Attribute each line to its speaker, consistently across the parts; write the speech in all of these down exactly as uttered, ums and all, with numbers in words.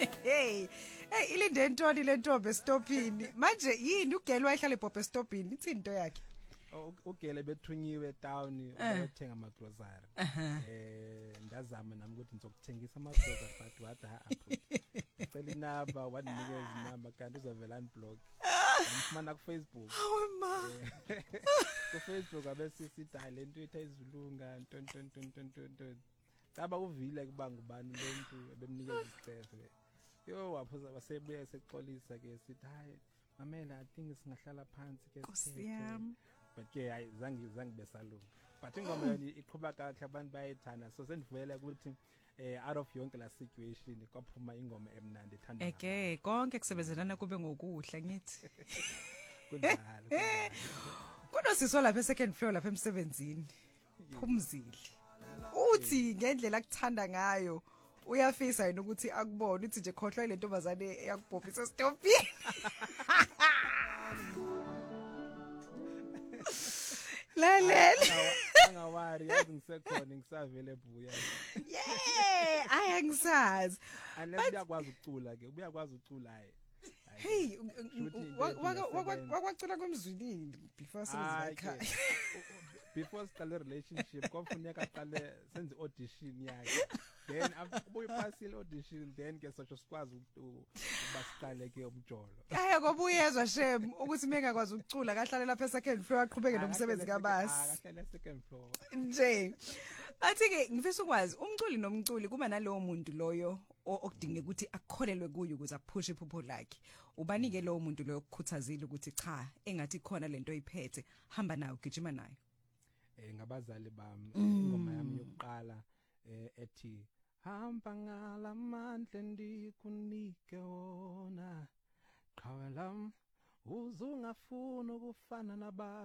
Speaker 1: Hey, hey ilinde Ntoni le ntombi estopini. Manje yini uGeli wayehlala eBhobhe estopini? Ithini into yakhe?
Speaker 2: uGeli bethunyiwe town bayothenga ama grocery. Eh ndazama nami ukuthi ngizokuthengisa ama grocery but wathi ha ngicela inamba waninikeza inamba kanti uzovela unblock. Ngifumana ku Facebook.
Speaker 1: Oh ma.
Speaker 2: Ku Facebook abese sithi hayi lento ithi izulunga nton ton ton ton ton. Kaba uvile kuba ngubani lento ebemnikeza isicelo. Yo waphuza wasebuya esexolisa ke sithi hayi mamela I think singahlala phansi ke
Speaker 1: siyami.
Speaker 2: But ke hayi zangi zangi besalunga. But ingoma yona iqhubeka kahle abantu bayayithanda so sendivela ukuthi eh out of yonke la situation kwaphuma ingoma emnandi ethandwa.
Speaker 1: Eke konke kusebenzelana kube ngokuhle ngithi.
Speaker 2: Kunjalo.
Speaker 1: Kunosizwe lapha second floor lapha emsebenzini. Phumzile. Uthi ngendlela akuthanda ngayo uyafisa yini ukuthi akubone uthi nje khohlwa ile ntombazane yakubhobhisa stopini. Lalela.
Speaker 2: Angawari yazi ngisekhona ngisavele ebuya.
Speaker 1: Yeah, ayangisazi.
Speaker 2: Unless uyakwazi ukucula ke, uyakwazi ukucula hayi.
Speaker 1: Hey, wakwacula komzwilini before senzeka.
Speaker 2: Before siqale relationship kwafuneka aqale senze audition yakhe. Then abuye passile audition then ke socho sikwazi ubasiqale ke umjolo.
Speaker 1: Hayi ngoba uyezwa shem ukuthi mengakwazi ukucula kahlale lapha second floor aqhubeke nomsebenzi kabasi.
Speaker 2: Kahlale second floor.
Speaker 1: Nje. Athi ke ngifisa ukwazi umculi nomculi kuba nalowo muntu loyo okudinga ukuthi akholelwe kuyo ukuze aphushe iphupho lakhe. Ubanike lowo muntu loyo ukukhuthazile ukuthi cha engathi khona lento oyiphethe hamba nayo gijima nayo.
Speaker 2: Eh ngabazali bami ingoma yami yokuqala eh ethi hamba ngalamandla ndikunike wona qhawelam uzungafuna ukufana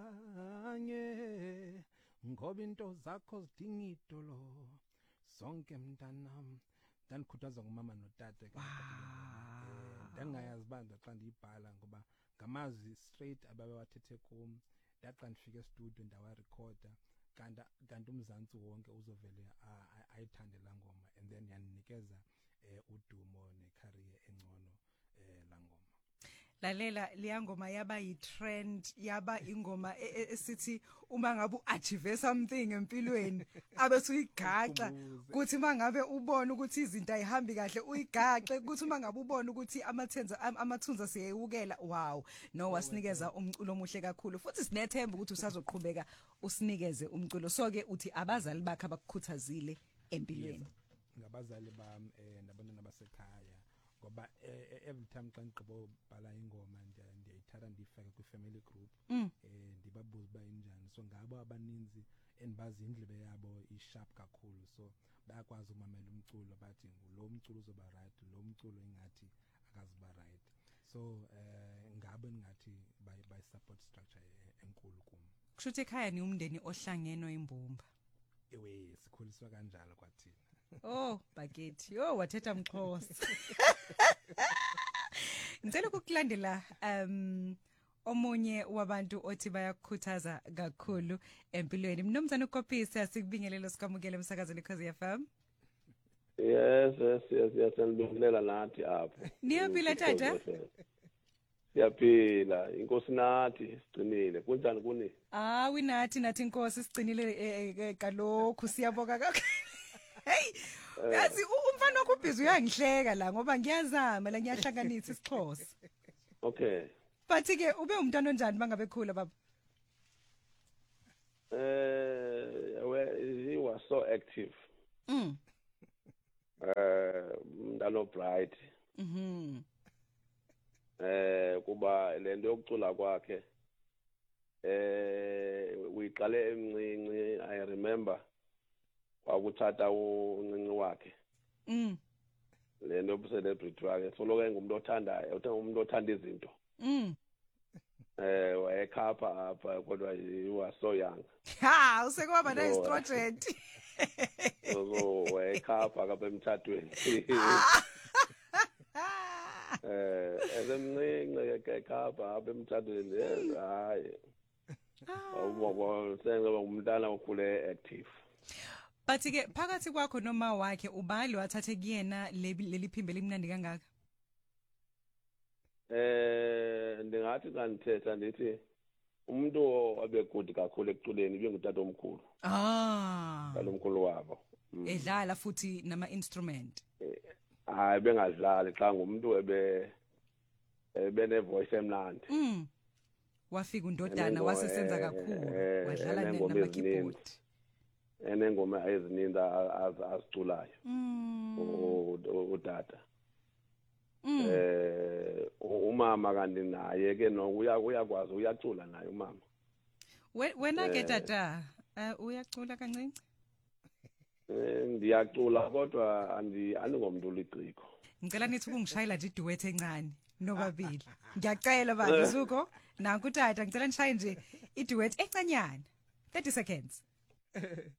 Speaker 2: nabanye ngoba into zakho zidinga idolo sonke mntanami ndanikhuthaza ngomama notata ke ndangayazi banda xa ndiyibhala ngoba ngamazi straight ababe wathethe kum ndaqa ndifike e-studio ndawa recorder kanti kanti umzantsi wonke uzovele ayithande la ngoma and then yaninikeza udumo necareer engcono la ngoma.
Speaker 1: Lalela liyangoma yaba yi-trend yaba ingoma esithi uma ngabe u-achieve something empilweni abese uyigaxa ukuthi mangabe ubona ukuthi izinto ayihambi kahle uyigaxe ukuthi uma ngabe ubona ukuthi amathenza amathunza siyewukela wow no wasinikeza umculo omuhle kakhulu futhi sinethemba ukuthi usazoqhubeka usinikeze umculo so ke uthi abazali bakhe abakukhuthazile empilweni.
Speaker 2: Ngabazali bami nabantwana basekhaya ngoba every time xa ngigqibo bhala ingoma ndiyayithanda ndifake ku family group eh ndibabuza ba injani so ngabo abaninzi endibazi indlebe yabo isharp kakhulu so bayakwazi umamela umculo bathi lo umculo uzoba right lo umculo ingathi akaziba right so eh ngabo engathi by support structure enkulu kum.
Speaker 1: Kushuthi ekhaya ni umndeni ohlangene imbumba.
Speaker 2: Ewe sikhuliswa kanjalo kwathina.
Speaker 1: Oh bakethi yo wathetha mxhosa. Ngicela ukukulandela um omunye wabantu othi bayakukhuthaza kakhulu empilweni. Mnumzane uKopisa sikubingelelo sikamukele emsakazweni Khosi F M.
Speaker 3: Yes yes yes yes ngibingelela nathi apho.
Speaker 1: Niyaphila tata?
Speaker 3: Siyaphila inkosi nathi sicinile kunjani kuni?
Speaker 1: Ah winathi nathi inkosi sicinile kalokho siyabonga kakhulu. Hey yazi umfana wakubhizi uyangihleka la ngoba ngiyazama la ngiyahlanganisa isiXhosa.
Speaker 3: Okay.
Speaker 1: But ke ube umntwana onjani bangabe khula baba?
Speaker 3: Eh he was so active.
Speaker 1: Mm.
Speaker 3: Eh mntana bright.
Speaker 1: Mhm.
Speaker 3: Eh kuba lento yokucula kwakhe eh uyiqale emncinci I remember wakuthatha uncinci wakhe.
Speaker 1: Mm.
Speaker 3: Lento celebrity wakhe solo ke ngumuntu othandayo uthe umuntu othanda izinto.
Speaker 1: Mm.
Speaker 3: Eh wayekhapha apha kodwa he was so young.
Speaker 1: Ha usekwaba na estrogen.
Speaker 3: So wayekhapha kapha emthathweni. Eh ezemncinci ke ekhapha apha emthathweni hayi. Awubona senga umntana okhule active.
Speaker 1: But ke phakathi kwakho noma wakhe ubali wathathe kuyena leli phimbe limnandi kangaka?
Speaker 3: Eh ndingathi kanithetha ndithi umuntu obegudi kakhulu ekuculeni ibengutata omkhulu.
Speaker 1: Ah.
Speaker 3: Talomkhulu wabo.
Speaker 1: Edlala futhi nama instrument.
Speaker 3: Hayi bengadlali xa ngumuntu ebe ebene voice emnandi.
Speaker 1: Mm. Wafika undodana wasesenza kakhulu wadlala nama keyboard.
Speaker 3: Enengoma ezininzi aziculayo.
Speaker 1: Mm.
Speaker 3: Udata. Eh umama kanti naye ke no uyakwazi uyacula naye umama.
Speaker 1: Wena ke tata uyacula kancinci?
Speaker 3: Eh ngiyacula kodwa andi andingomntu uliciko.
Speaker 1: Ngicela nithi ungishayela nje duet encane nobabili. Ngiyacela bathi Zuko nanku tata ngicela nishaye nje iduet encanyana thirty seconds.